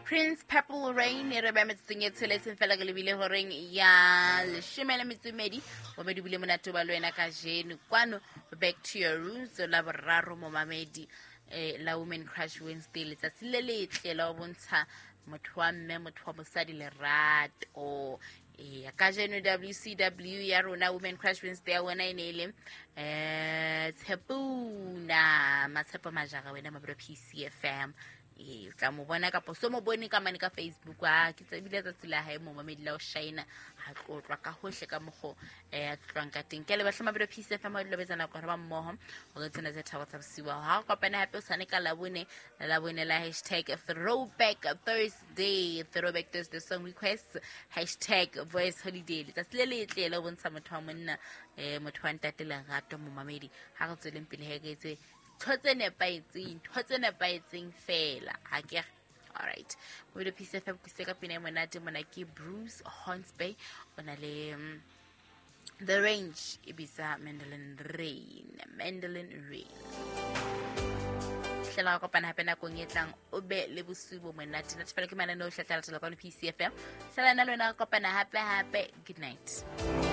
Prince Purple Rain e re ba metseng e tsheletseng fela ke lebile horeng ya leshemela metsumedi o me dibile monate ba lwena ka jeno kwano back to your roots la boraro mo mamedi la Women Crush Wednesday letsatsi le letle la o bontsha motho wa mme motho wa mosadi le rato ka jeno WCW ya rona Women Crush Wednesday ya wena inele Tshepuna Matshepo Majaga wena mabro PCFM tla mo bona ka poso mo bone ka mane ka Facebook ke tsebile tsa tsela hae mo mamedi la o shine ha tlotlwa ka hohle ka mogo a tlwang ka teng ke le batlama belo PCFM mo lebetsana go ba mmoho o tsena tsa thago tsa bosiwa ha go pena hape o sane ka la bone la #throwback Thursday song requests #voice holiday tsa tsile letle le bontsha motho wa monna motho wa ntate la gato mo mamedi ha go tsweleng pele heketse thotse nepaetseng fela ha ke alright mo le PCFM ke se ka pina monate mona ke Bruce Hornsby ona le The Range ibisa Mandolin Rain hlela go kopana hape na go ngetlang o be le bosubo monate na tshela ke mana no hletla tla ka PCFM hlela na lona go kopana hape good night.